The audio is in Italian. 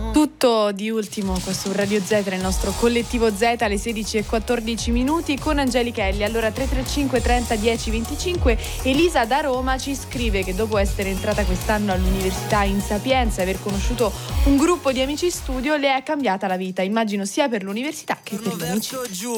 Tutto di ultimo qua su Radio Z nel nostro collettivo Z alle 16:14 con Angelichelli. Allora 335 30 10 25. Elisa da Roma ci scrive che dopo essere entrata quest'anno all'università in Sapienza e aver conosciuto un gruppo di amici studio le è cambiata la vita, immagino sia per l'università che per gli amici.